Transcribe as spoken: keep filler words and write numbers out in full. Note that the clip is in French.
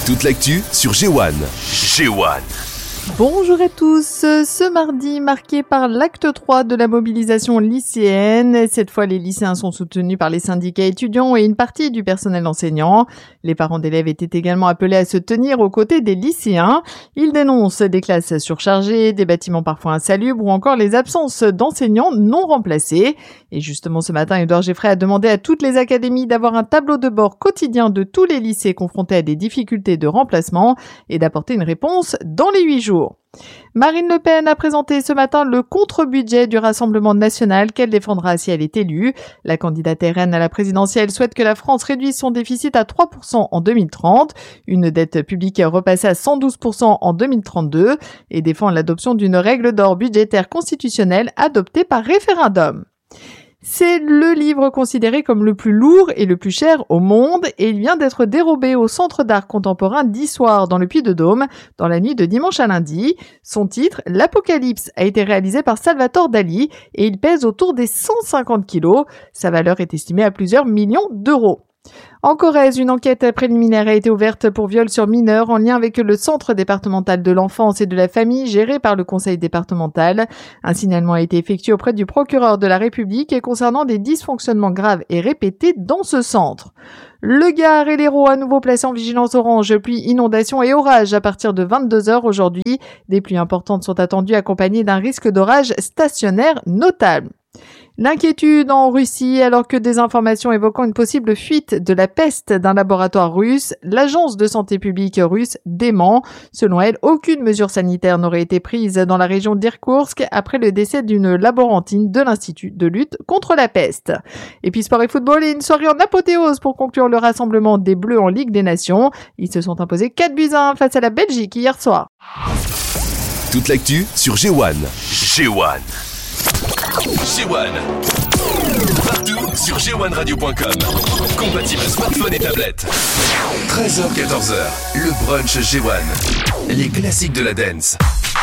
Toute l'actu sur G un. G un. Bonjour à tous, ce mardi marqué par l'acte trois de la mobilisation lycéenne. Cette fois, les lycéens sont soutenus par les syndicats étudiants et une partie du personnel enseignant. Les parents d'élèves étaient également appelés à se tenir aux côtés des lycéens. Ils dénoncent des classes surchargées, des bâtiments parfois insalubres ou encore les absences d'enseignants non remplacés. Et justement, ce matin, Édouard Geffray a demandé à toutes les académies d'avoir un tableau de bord quotidien de tous les lycées confrontés à des difficultés de remplacement et d'apporter une réponse dans les huit jours. Marine Le Pen a présenté ce matin le contre-budget du Rassemblement national qu'elle défendra si elle est élue. La candidate R N à la présidentielle souhaite que la France réduise son déficit à trois pour cent en deux mille trente, une dette publique repassée à cent douze pour cent en deux mille trente-deux et défend l'adoption d'une règle d'or budgétaire constitutionnelle adoptée par référendum. C'est le livre considéré comme le plus lourd et le plus cher au monde et il vient d'être dérobé au Centre d'art contemporain d'Issoire dans le Puy-de-Dôme dans la nuit de dimanche à lundi. Son titre, L'Apocalypse, a été réalisé par Salvatore Dali et il pèse autour des cent cinquante kilos. Sa valeur est estimée à plusieurs millions d'euros. En Corrèze, une enquête préliminaire a été ouverte pour viol sur mineur en lien avec le Centre départemental de l'enfance et de la famille géré par le conseil départemental. Un signalement a été effectué auprès du procureur de la République concernant des dysfonctionnements graves et répétés dans ce centre. Le Gard et l'Hérault à nouveau placés en vigilance orange, pluie, inondations et orages à partir de vingt-deux heures aujourd'hui. Des pluies importantes sont attendues accompagnées d'un risque d'orage stationnaire notable. L'inquiétude en Russie alors que des informations évoquant une possible fuite de la peste d'un laboratoire russe, l'agence de santé publique russe dément. Selon elle, aucune mesure sanitaire n'aurait été prise dans la région d'Irkoutsk après le décès d'une laborantine de l'Institut de lutte contre la peste. Et puis sport et football et une soirée en apothéose pour conclure le rassemblement des Bleus en Ligue des Nations. Ils se sont imposés quatre buts à un face à la Belgique hier soir. Toute l'actu sur G un. G un. G un. Partout sur G un radio point com. Compatible smartphone et tablette. treize heures quatorze heures. Le brunch G un. Les classiques de la dance.